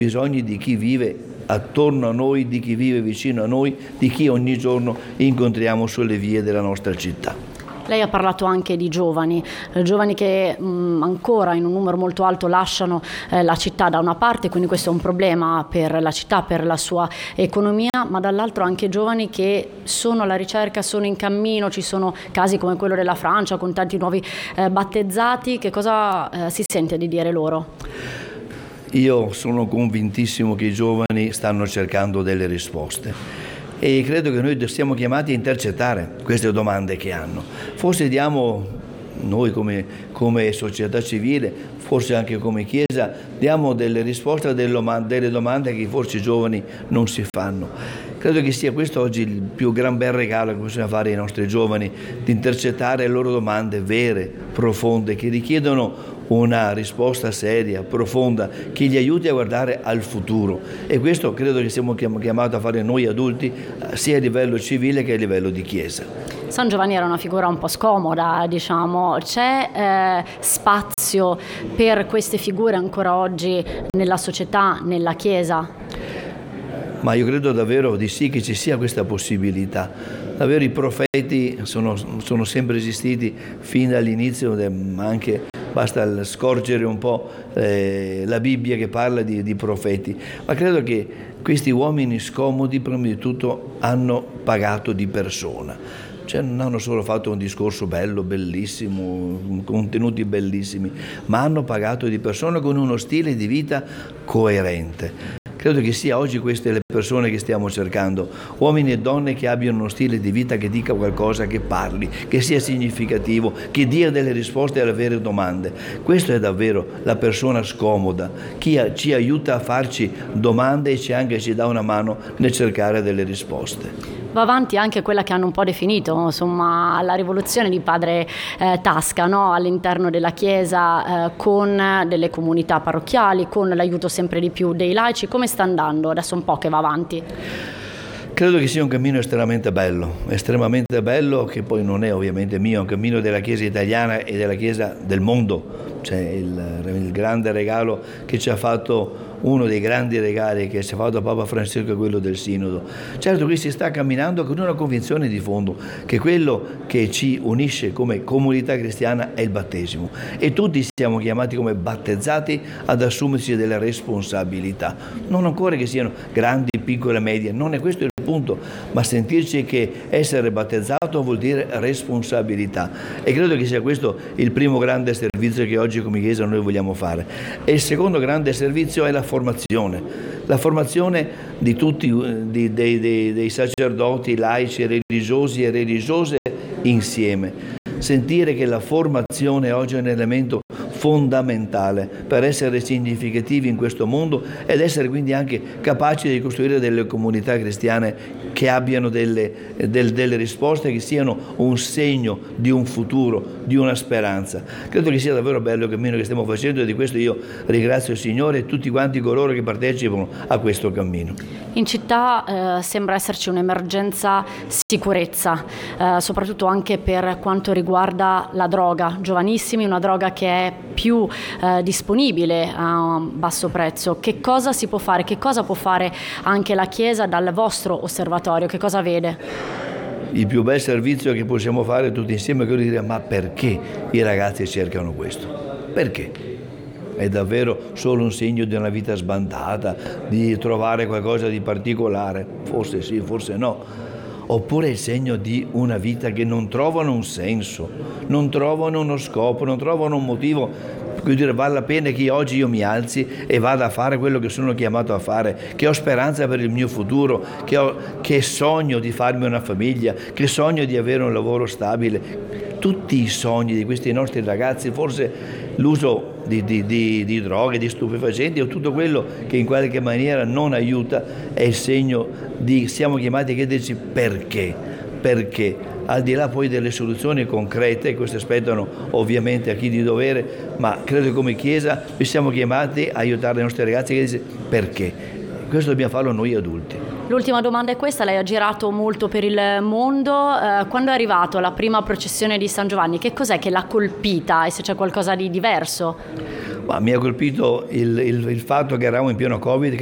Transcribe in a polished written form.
bisogni di chi vive attorno a noi, di chi vive vicino a noi, di chi ogni giorno incontriamo sulle vie della nostra città. Lei ha parlato anche di giovani che ancora in un numero molto alto lasciano la città da una parte, quindi questo è un problema per la città, per la sua economia, ma dall'altro anche giovani che sono alla ricerca, sono in cammino, ci sono casi come quello della Francia con tanti nuovi battezzati. Che cosa si sente di dire loro? Io sono convintissimo che i giovani stanno cercando delle risposte. E credo che noi siamo chiamati a intercettare queste domande che hanno. Forse diamo, noi come società civile, forse anche come Chiesa, diamo delle risposte a delle domande che forse i giovani non si fanno. Credo che sia questo oggi il più gran bel regalo che possiamo fare ai nostri giovani, di intercettare le loro domande vere, profonde, che richiedono una risposta seria, profonda, che gli aiuti a guardare al futuro. E questo credo che siamo chiamati a fare noi adulti, sia a livello civile che a livello di Chiesa. San Giovanni era una figura un po' scomoda, diciamo. C'è spazio per queste figure ancora oggi nella società, nella Chiesa? Ma io credo davvero di sì che ci sia questa possibilità. Davvero i profeti sono sempre esistiti fin dall'inizio, ma anche basta scorgere un po' la Bibbia che parla di profeti. Ma credo che questi uomini scomodi, prima di tutto, hanno pagato di persona. Cioè non hanno solo fatto un discorso bello, bellissimo, contenuti bellissimi, ma hanno pagato di persona con uno stile di vita coerente. Credo che sia oggi queste le persone che stiamo cercando, uomini e donne che abbiano uno stile di vita che dica qualcosa, che parli, che sia significativo, che dia delle risposte alle vere domande. Questa è davvero la persona scomoda, chi ci aiuta a farci domande e anche ci dà una mano nel cercare delle risposte. Va avanti anche quella che hanno un po' definito, insomma, la rivoluzione di padre Tasca, no? All'interno della Chiesa, con delle comunità parrocchiali, con l'aiuto sempre di più dei laici. Come sta andando? Adesso un po' che va avanti. Credo che sia un cammino estremamente bello, che poi non è ovviamente mio, è un cammino della Chiesa italiana e della Chiesa del mondo. C'è il grande regalo che ci ha fatto, uno dei grandi regali che ci ha fatto Papa Francesco, è quello del Sinodo. Certo, qui si sta camminando con una convinzione di fondo, che quello che ci unisce come comunità cristiana è il battesimo, e tutti siamo chiamati come battezzati ad assumerci delle responsabilità, non ancora che siano grandi, piccole, medie, non è questo il punto, ma sentirci che essere battezzato vuol dire responsabilità, e credo che sia questo il primo grande servizio che oggi come Chiesa noi vogliamo fare. E il secondo grande servizio è la formazione di tutti, dei sacerdoti, laici, religiosi e religiose insieme. Sentire che la formazione oggi è un elemento fondamentale per essere significativi in questo mondo ed essere quindi anche capaci di costruire delle comunità cristiane che abbiano delle risposte, che siano un segno di un futuro, di una speranza. Credo che sia davvero bello il cammino che stiamo facendo, e di questo io ringrazio il Signore e tutti quanti coloro che partecipano a questo cammino. In città sembra esserci un'emergenza sicurezza, soprattutto anche per quanto riguarda la droga. Giovanissimi, una droga che è più disponibile a un basso prezzo. Che cosa si può fare? Che cosa può fare anche la Chiesa dal vostro osservatorio? Che cosa vede? Il più bel servizio che possiamo fare tutti insieme è quello di dire: ma perché i ragazzi cercano questo? Perché? È davvero solo un segno di una vita sbandata, di trovare qualcosa di particolare? Forse sì, forse no. Oppure è il segno di una vita che non trovano un senso, non trovano uno scopo, non trovano un motivo per cui dire vale la pena che oggi io mi alzi e vada a fare quello che sono chiamato a fare, che ho speranza per il mio futuro, che sogno di farmi una famiglia, che sogno di avere un lavoro stabile. Tutti i sogni di questi nostri ragazzi, forse l'uso di droghe, di stupefacenti o tutto quello che in qualche maniera non aiuta, è il segno di siamo chiamati a chiederci perché, al di là poi delle soluzioni concrete, queste aspettano ovviamente a chi di dovere, ma credo che come Chiesa noi siamo chiamati a aiutare i nostri ragazzi a chiedersi perché. Questo dobbiamo farlo noi adulti. L'ultima domanda è questa, lei ha girato molto per il mondo, quando è arrivato alla prima processione di San Giovanni, che cos'è che l'ha colpita e se c'è qualcosa di diverso? Ma mi ha colpito il fatto che eravamo in pieno Covid,